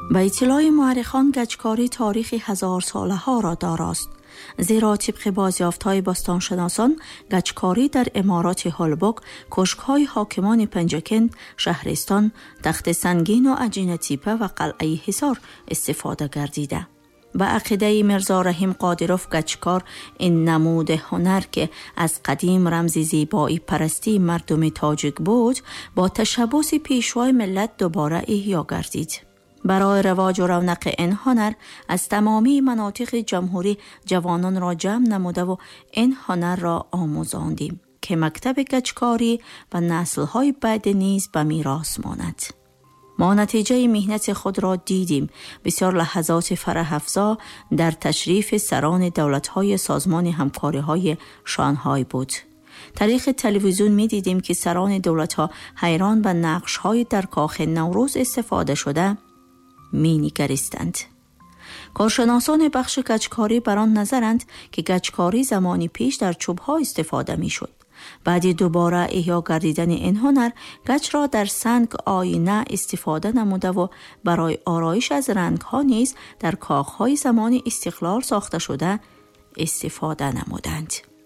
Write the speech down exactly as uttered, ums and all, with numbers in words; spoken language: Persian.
به اطلاع مورخان گچکاری تاریخی هزار ساله ها را داراست، زیرا طبق بازیافت‌های باستانشناسان گچکاری در امارات هولبوک، کشک‌های حاکمان پنجکند، شهرستان، تخت سنگین و عجین تیپه و قلعه حصار استفاده گردیده. به عقیده میرزا رحیم قادروف گچکار این نمود هنر که از قدیم رمز زیبایی پرستی مردم تاجیک بود، با تشبث پیشوای ملت دوباره احیا گردید. برای رواج و رونق این هنر از تمامی مناطق جمهوری جوانان را جمع نموده و این هنر را آموزاندیم که مکتب گچکاری و نسل‌های بعد نیز به میراث ماند. ما نتیجه مهنت خود را دیدیم. بسیار لحظات فرح افزا در تشریف سران دولت‌های سازمان همکاری‌های شانگهای بود. طریق تلویزیون می دیدیم که سران دولت‌ها حیران به نقش‌های در کاخ نوروز استفاده شده می نگریستند. کارشناسان بخش گچکاری بر آن نظرند که گچکاری زمانی پیش در چوب‌ها استفاده می شد. بعدی دوباره احیا گردیدن این هنر، گچ را در سنگ آینه استفاده نموده و برای آرایش از رنگ‌ها نیز در کاخ‌های زمان استقلال ساخته شده استفاده نمودند.